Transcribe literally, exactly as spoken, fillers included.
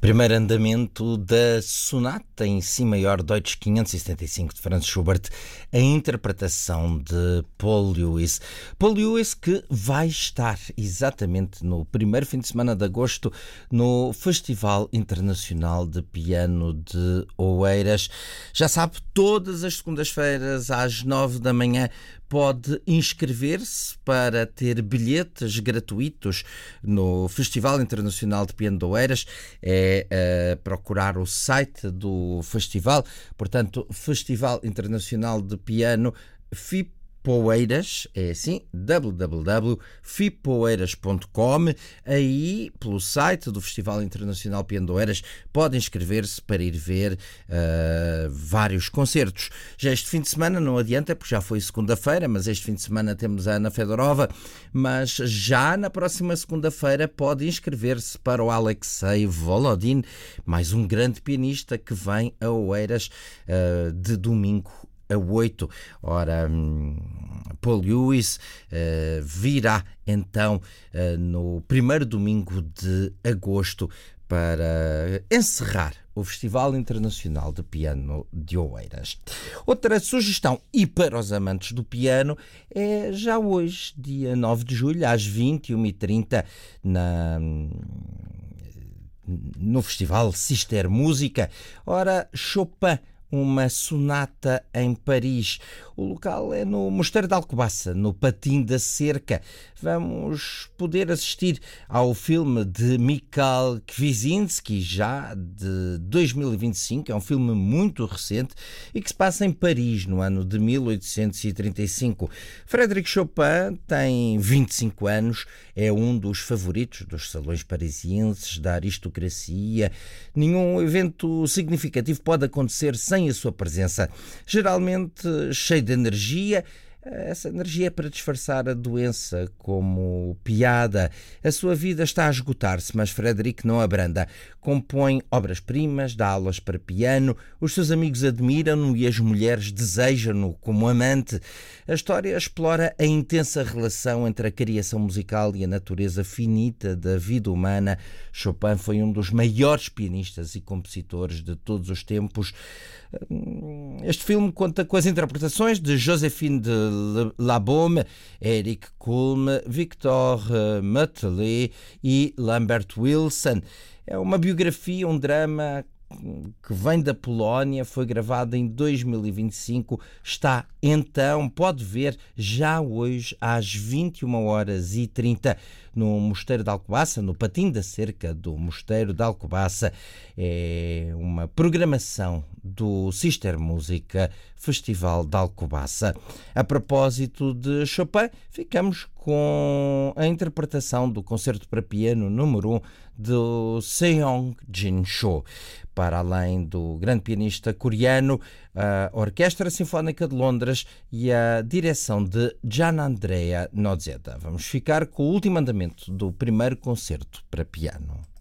Primeiro andamento da Sonata em Si maior Deutsch quinhentos e setenta e cinco de Franz Schubert, a interpretação de Paul Lewis. Paul Lewis que vai estar exatamente no primeiro fim de semana de agosto no Festival Internacional de Piano de Oeiras. Já sabe, todas as segundas-feiras às nove da manhã pode inscrever-se para ter bilhetes gratuitos no Festival Internacional de Piano de Oeiras. É uh, procurar o site do festival, portanto, Festival Internacional de Piano F I P Oeiras, é assim, w w w ponto fipoeiras ponto com. Aí, pelo site do Festival Internacional Piano de Oeiras, pode inscrever-se para ir ver uh, vários concertos. Já este fim de semana não adianta, porque já foi segunda-feira, mas este fim de semana temos a Ana Fedorova, mas já na próxima segunda-feira pode inscrever-se para o Alexei Volodin, mais um grande pianista que vem a Oeiras uh, de domingo a oito. Ora, Paul Lewis uh, virá então uh, no primeiro domingo de agosto para encerrar o Festival Internacional de Piano de Oeiras. Outra sugestão, e para os amantes do piano, é já hoje, dia nove de julho, às vinte e uma e trinta, na... no Festival Sister Música. Ora, Chopin, uma sonata em Paris. O local é no Mosteiro de Alcobaça, no Patim da Cerca. Vamos poder assistir ao filme de Mikhail Kwiatkowski, já de dois mil e vinte e cinco. É um filme muito recente e que se passa em Paris, no ano de mil oitocentos e trinta e cinco. Frédéric Chopin tem vinte e cinco anos, é um dos favoritos dos salões parisienses, da aristocracia. Nenhum evento significativo pode acontecer sem a sua presença. Geralmente cheio de energia. Essa energia é para disfarçar a doença como piada. A sua vida está a esgotar-se, mas Frédéric não abranda. Compõe obras-primas, dá aulas para piano, os seus amigos admiram-no e as mulheres desejam-no como amante. A história explora a intensa relação entre a criação musical e a natureza finita da vida humana. Chopin foi um dos maiores pianistas e compositores de todos os tempos. Este filme conta com as interpretações de Joséphine de Labaume, Eric Kulm, Victor Matelet e Lambert Wilson. É uma biografia, um drama que vem da Polónia, foi gravado em dois mil e vinte e cinco, está então, pode ver já hoje às vinte e uma horas e trinta no Mosteiro de Alcobaça, no Patim da Cerca do Mosteiro de Alcobaça. É uma programação do Sister Música Festival de Alcobaça. A propósito de Chopin, ficamos com a interpretação do concerto para piano número um do Seong-Jin Cho. Para além do grande pianista coreano, a Orquestra Sinfónica de Londres e a direção de Gian Andrea Nozeda. Vamos ficar com o último andamento do primeiro concerto para piano.